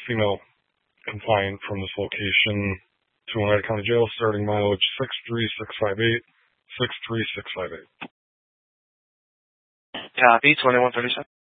female confined from this location to Oneida County Jail, starting mileage 63658, 63658. Copy, 2137.